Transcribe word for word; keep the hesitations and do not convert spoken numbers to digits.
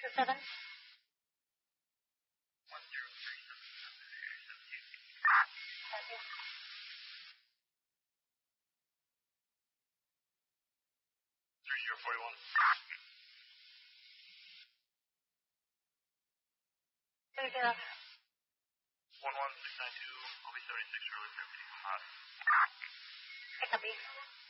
Two seven. One zero three seven seventeen. Thank you. Three zero forty one. Three zero. One one six nine two. I'll be seventy six early seventeen. Hot. Copy.